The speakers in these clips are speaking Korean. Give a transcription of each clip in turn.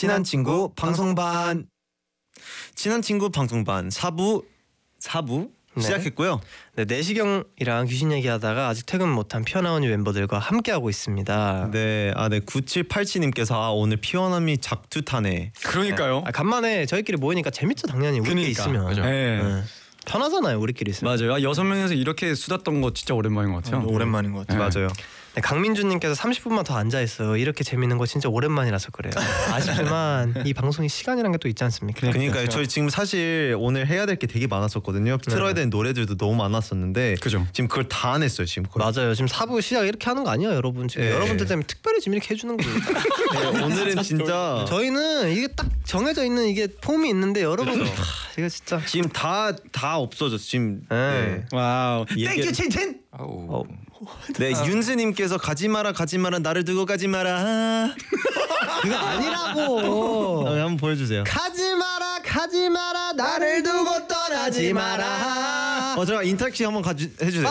친한 친구 방송반. 친한 친구 방송반 4부 네. 시작했고요. 네, 내시경이랑 귀신 얘기하다가 아직 퇴근 못한 피어나오니 멤버들과 함께하고 있습니다. 네, 9787님께서 오늘 피어남이 작두타네. 그러니까요. 간만에 저희끼리 모이니까 재밌죠 당연히 우리끼리 있으면. 그죠. 네. 네. 편하잖아요 우리끼리 있으면. 맞아요. 6명에서 이렇게 수다 떤 거 진짜 오랜만인 것 같아요. 오랜만인 것 같아요. 맞아요. 네, 강민주님께서 30분만 더 앉아 있어요. 이렇게 재밌는 거 진짜 오랜만이라서 그래요. 아쉽지만 이 방송이 시간이란 게 또 있지 않습니까? 그러니까요. 저희 지금 사실 오늘 해야 될 게 되게 많았었거든요. 틀어야 되는 노래들도 너무 많았었는데 그죠. 지금 그걸 다 안 했어요. 지금 거의. 맞아요. 지금 4부 시작 이렇게 하는 거 아니에요, 여러분. 지금 네. 여러분들 때문에 특별히 지금 이렇게 해주는 겁니다. 네, 오늘은 진짜 저희는 이게 딱 정해져 있는 이게 폼이 있는데 여러분 이거 진짜 지금 다 없어졌어. 지금 네. 와우. 땡큐 첸첸. 네, 윤스님께서 가지 마라 나를 두고 가지 마라. 이거 아니라고. 한번 보여주세요. 가지 마라 나를 두고 떠나지 마라. 제가 인탁씨 한번 해주세요.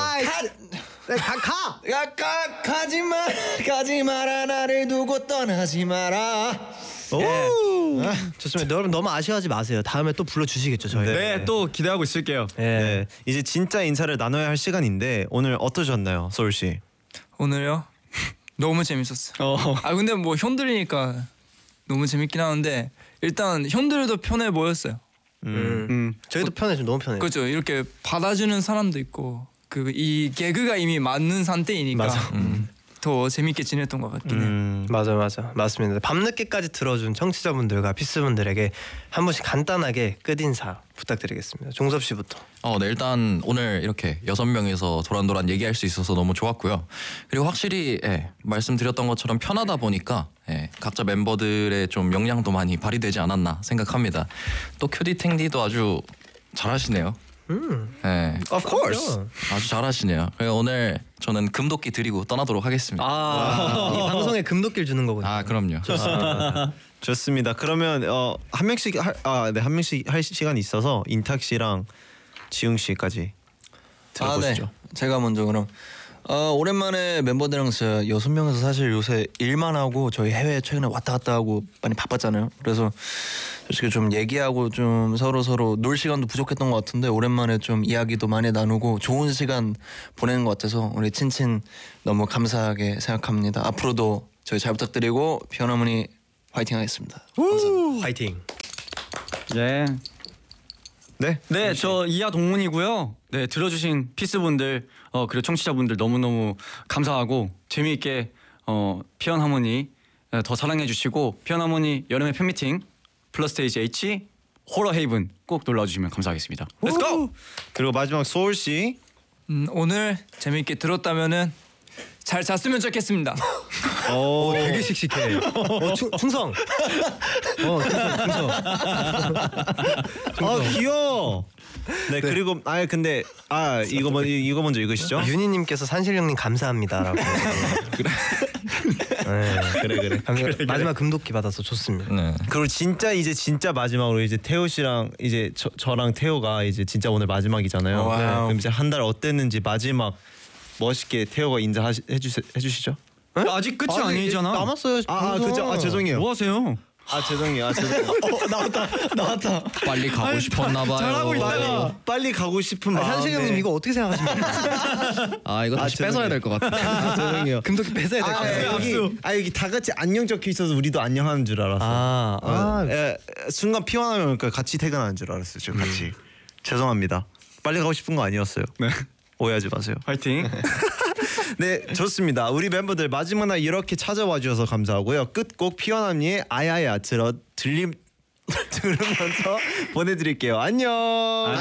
가지 마라 나를 두고 떠나지 마라. 오. 좋습니다. 여러분 너무 아쉬워하지 마세요. 다음에 또 불러주시겠죠 저희. 네, 또 기대하고 있을게요. 네, 이제 진짜 인사를 나눠야 할 시간인데 오늘 어떠셨나요, 소울 씨? 오늘요? 너무 재밌었어요. 근데 뭐 현들이니까 너무 재밌긴 하는데 일단 현들도 편해 보였어요. 저희도 편해 지금 너무 편해요. 그렇죠. 이렇게 받아주는 사람도 있고 그 이 개그가 이미 맞는 상태이니까 더 재밌게 지냈던 것 같긴 해요. 맞아 맞습니다. 밤늦게까지 들어준 청취자분들과 피스분들에게 한 번씩 간단하게 끝인사 부탁드리겠습니다. 종섭 씨부터. 네, 일단 오늘 이렇게 6명이서 도란도란 얘기할 수 있어서 너무 좋았고요. 그리고 확실히 말씀드렸던 것처럼 편하다 보니까 각자 멤버들의 좀 역량도 많이 발휘되지 않았나 생각합니다. 또 큐디 탱디도 아주 잘하시네요. Of course. 아주 잘하시네요. 그래서 오늘 저는 금도끼 드리고 떠나도록 하겠습니다. 이 방송에 금도끼를 주는 거군요. 그럼요. 좋습니다. 그러면 한 명씩 한 명씩 할 시간이 있어서 인탁 씨랑 지웅 씨까지 들어보시죠. 네. 제가 먼저 그럼 오랜만에 멤버들이랑 진짜 6명에서 사실 요새 일만 하고 저희 해외 최근에 왔다 갔다 하고 많이 바빴잖아요. 그래서 솔직히 좀 얘기하고 좀 서로 놀 시간도 부족했던 것 같은데 오랜만에 좀 이야기도 많이 나누고 좋은 시간 보내는 것 같아서 우리 친친 너무 감사하게 생각합니다. 앞으로도 저희 잘 부탁드리고 피어나무니 화이팅 하겠습니다. 파이팅. 네, 저 이하 동문이고요. 네, 들어주신 피스분들 그리고 청취자분들 너무너무 감사하고 재미있게 피어나무니 더 사랑해주시고 피어나무니 여름의 팬미팅 플러스테이지 H 호러 헤이븐 꼭 놀러주시면 감사하겠습니다. Let's go! 그리고 마지막 소울 씨. 오늘 재밌게 들었다면은 잘 잤으면 좋겠습니다. 되게 씩씩해. 충성. 충성. 귀여워. 네, 그리고 근데 이거 먼저 읽으시죠. 윤희님께서 산실령님 감사합니다라고. 그래. 마지막 금도끼 받아서 좋습니다. 네. 그리고 진짜 마지막으로 이제 태호 씨랑 이제 저랑 태호가 이제 진짜 오늘 마지막이잖아요. 와우. 네, 그럼 이제 한 달 어땠는지 마지막 멋있게 태호가 해주시죠. 아직 끝이 아니잖아. 남았어요. 그죠. 죄송해요. 뭐 하세요? 죄송해요. 나왔다. 빨리 가고 싶었나 봐요. 잘하고 있다가. 빨리 가고 싶은 마음에. 산실령님 이거 어떻게 생각하십니까? 이거 다시 뺏어야 될 것 같아. 죄송해요. 금도끼 뺏어야 될 것 같아요. 여기 다 같이 안녕 적혀 있어서 우리도 안녕하는 줄 알았어. 순간 피어나면 같이 퇴근하는 줄 알았어요. 저 같이. 죄송합니다. 빨리 가고 싶은 거 아니었어요. 네. 오해하지 마세요. 화이팅. 네, 좋습니다. 우리 멤버들 마지막 날 이렇게 찾아와 주셔서 감사하고요. 끝곡 피어남니의 아야야 들으면서 보내드릴게요. 안녕.